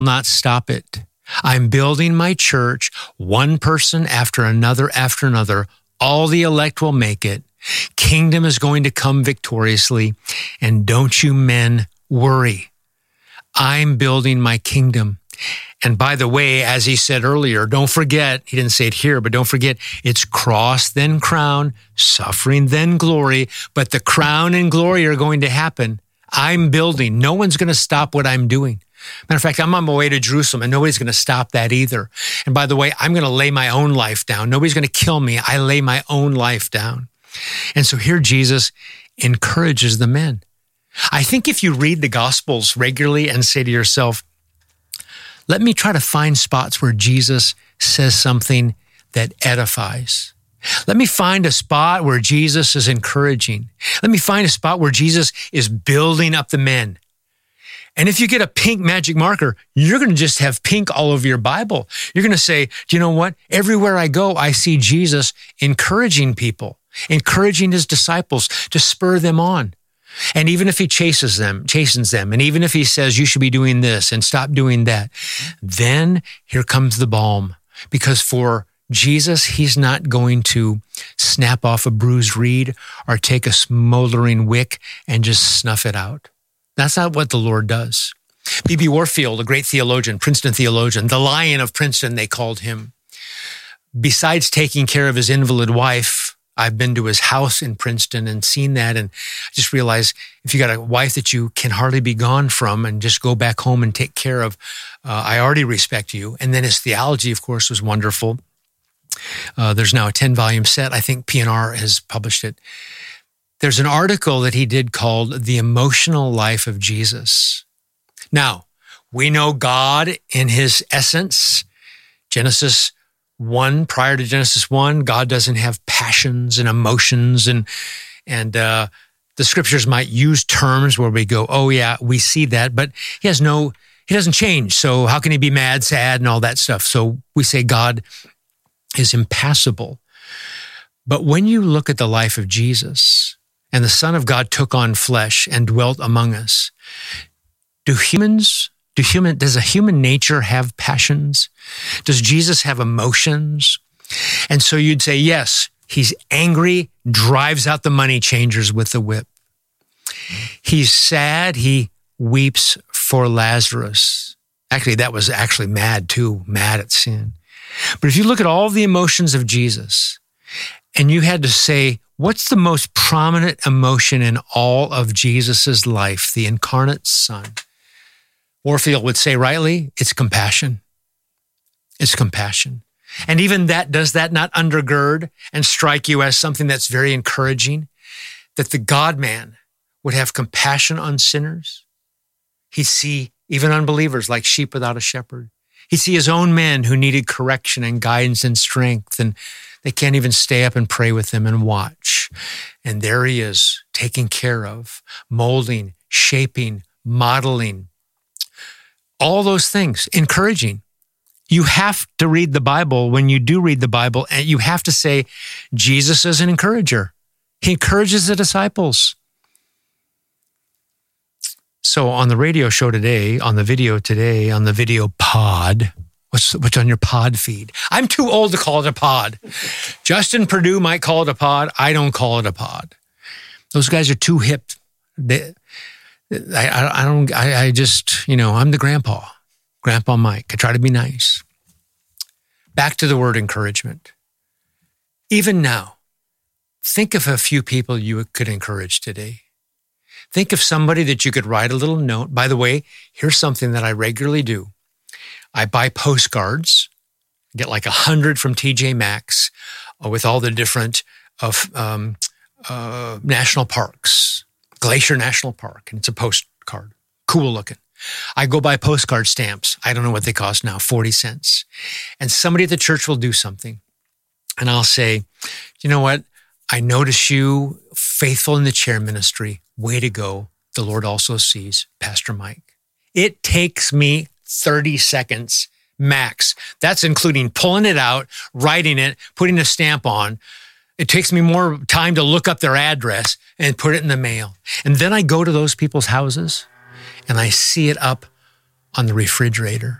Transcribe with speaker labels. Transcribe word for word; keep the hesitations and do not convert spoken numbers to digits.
Speaker 1: not stop it. I'm building my church, one person after another after another. All the elect will make it. Kingdom is going to come victoriously. And don't you men worry. I'm building my kingdom. And by the way, as he said earlier, don't forget, he didn't say it here, but don't forget, it's cross, then crown, suffering, then glory. But the crown and glory are going to happen. I'm building. No one's going to stop what I'm doing. Matter of fact, I'm on my way to Jerusalem, and nobody's going to stop that either. And by the way, I'm going to lay my own life down. Nobody's going to kill me. I lay my own life down. And so here Jesus encourages the men. I think if you read the Gospels regularly and say to yourself, let me try to find spots where Jesus says something that edifies. Let me find a spot where Jesus is encouraging. Let me find a spot where Jesus is building up the men. And if you get a pink magic marker, you're going to just have pink all over your Bible. You're going to say, do you know what? Everywhere I go, I see Jesus encouraging people, encouraging his disciples to spur them on. And even if he chases them, chastens them, and even if he says, you should be doing this and stop doing that, then here comes the balm. Because for Jesus, he's not going to snap off a bruised reed or take a smoldering wick and just snuff it out. That's not what the Lord does. B B Warfield, a great theologian, Princeton theologian, the Lion of Princeton, they called him. Besides taking care of his invalid wife, I've been to his house in Princeton and seen that, and I just realized if you got a wife that you can hardly be gone from and just go back home and take care of, uh, I already respect you. And then his theology, of course, was wonderful. Uh, there's now a ten-volume set. I think P N R has published it. There's an article that he did called The Emotional Life of Jesus. Now, we know God in his essence. Genesis one, prior to Genesis one, God doesn't have passions and emotions, and and uh, the scriptures might use terms where we go, oh yeah, we see that, but he has no, he doesn't change. So how can he be mad, sad, and all that stuff? So we say God is impassible. But when you look at the life of Jesus, and the Son of God took on flesh and dwelt among us, do humans Do human, does a human nature have passions? Does Jesus have emotions? And so you'd say, yes, he's angry, drives out the money changers with the whip. He's sad, he weeps for Lazarus. Actually, that was actually mad too, mad at sin. But if you look at all the emotions of Jesus, and you had to say, what's the most prominent emotion in all of Jesus's life, the incarnate Son? Warfield would say rightly, it's compassion. It's compassion. And even that, does that not undergird and strike you as something that's very encouraging? That the God-man would have compassion on sinners? He'd see even unbelievers like sheep without a shepherd. He'd see his own men who needed correction and guidance and strength, and they can't even stay up and pray with them and watch. And there he is, taking care of, molding, shaping, modeling, all those things, encouraging. You have to read the Bible when you do read the Bible, and you have to say, Jesus is an encourager. He encourages the disciples. So on the radio show today, on the video today, on the video pod, what's, what's on your pod feed? I'm too old to call it a pod. Justin Purdue might call it a pod. I don't call it a pod. Those guys are too hip. They, I, I don't, I, I just, you know, I'm the grandpa, Grandpa Mike. I try to be nice. Back to the word encouragement. Even now, think of a few people you could encourage today. Think of somebody that you could write a little note. By the way, here's something that I regularly do. I buy postcards, get like a hundred from T J Maxx uh, with all the different of um, uh, national parks. Glacier National Park, and it's a postcard. Cool looking. I go buy postcard stamps. I don't know what they cost now, forty cents. And somebody at the church will do something. And I'll say, you know what? I notice you faithful in the chair ministry. Way to go. The Lord also sees Pastor Mike. It takes me thirty seconds max. That's including pulling it out, writing it, putting a stamp on. It takes me more time to look up their address and put it in the mail. And then I go to those people's houses and I see it up on the refrigerator.